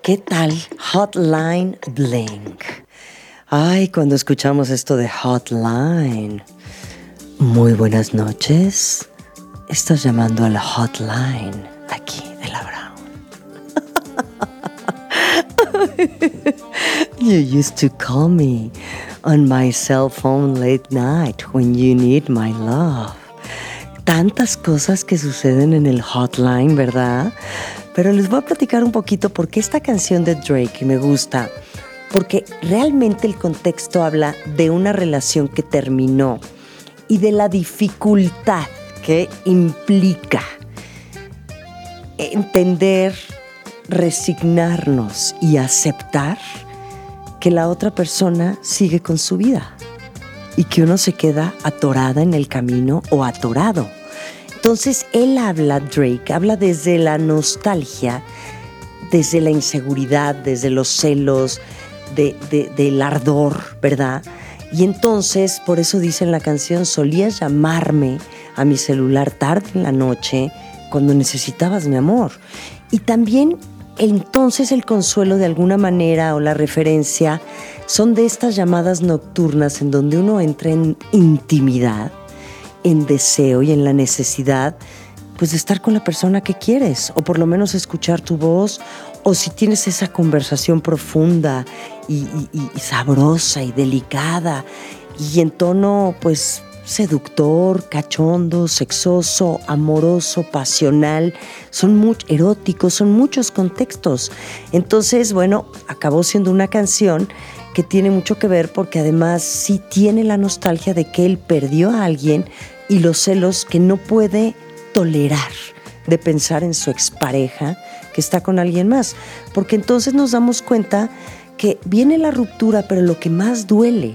¿Qué tal? Hotline Bling. Ay, cuando escuchamos esto de Hotline. Muy buenas noches. Estás llamando a la Hotline aquí de la Brown. You used to call me on my cell phone late night when you need my love. Tantas cosas que suceden en el Hotline, ¿verdad? Pero les voy a platicar un poquito porque esta canción de Drake me gusta, porque realmente el contexto habla de una relación que terminó y de la dificultad que implica entender, resignarnos y aceptar que la otra persona sigue con su vida y que uno se queda atorada en el camino o atorado. Entonces él Drake habla desde la nostalgia, desde la inseguridad, desde los celos, del ardor, ¿verdad? Y entonces, por eso dice en la canción, solías llamarme a mi celular tarde en la noche cuando necesitabas mi amor. Y también entonces el consuelo de alguna manera o la referencia son de estas llamadas nocturnas en donde uno entra en intimidad, en deseo y en la necesidad pues de estar con la persona que quieres o por lo menos escuchar tu voz, o si tienes esa conversación profunda y sabrosa y delicada y en tono pues seductor, cachondo, sexoso, amoroso, pasional, eróticos, son muchos contextos. Entonces, bueno, acabó siendo una canción que tiene mucho que ver porque además sí tiene la nostalgia de que él perdió a alguien y los celos que no puede tolerar de pensar en su expareja que está con alguien más. Porque entonces nos damos cuenta que viene la ruptura, pero lo que más duele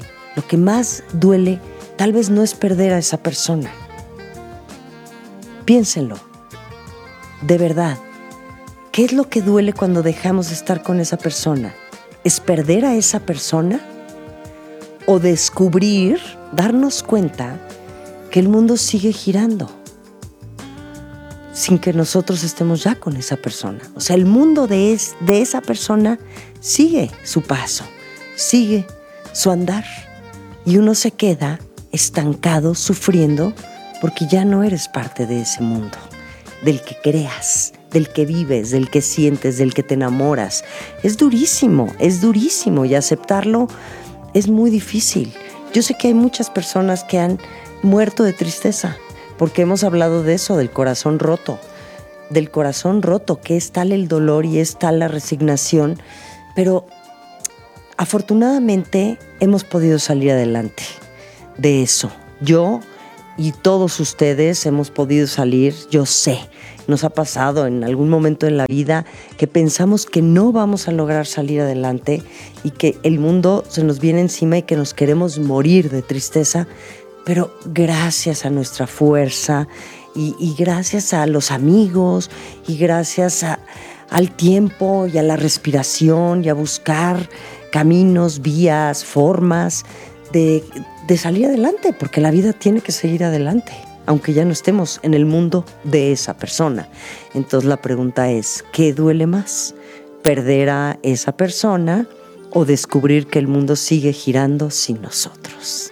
tal vez no es perder a esa persona. Piénsenlo, de verdad, ¿qué es lo que duele cuando dejamos de estar con esa persona? ¿Es perder a esa persona? ¿O descubrir, darnos cuenta que el mundo sigue girando sin que nosotros estemos ya con esa persona? O sea, el mundo de esa persona sigue su paso, sigue su andar. Y uno se queda estancado, sufriendo, porque ya no eres parte de ese mundo, del que creas, del que vives, del que sientes, del que te enamoras. Es durísimo y aceptarlo es muy difícil. Yo sé que hay muchas personas que han muerto de tristeza, porque hemos hablado de eso, del corazón roto, que es tal el dolor y es tal la resignación, pero afortunadamente hemos podido salir adelante de eso. Yo y todos ustedes hemos podido salir. Yo sé, nos ha pasado en algún momento en la vida que pensamos que no vamos a lograr salir adelante y que el mundo se nos viene encima y que nos queremos morir de tristeza, pero gracias a nuestra fuerza y gracias a los amigos y gracias al tiempo y a la respiración y a buscar caminos, vías, formas de salir adelante, porque la vida tiene que seguir adelante, aunque ya no estemos en el mundo de esa persona. Entonces la pregunta es, ¿qué duele más? ¿Perder a esa persona o descubrir que el mundo sigue girando sin nosotros?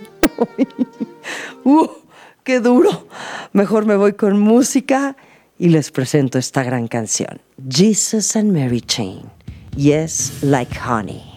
¡Qué duro! Mejor me voy con música y les presento esta gran canción. Jesus and Mary Chain, Yes Like Honey.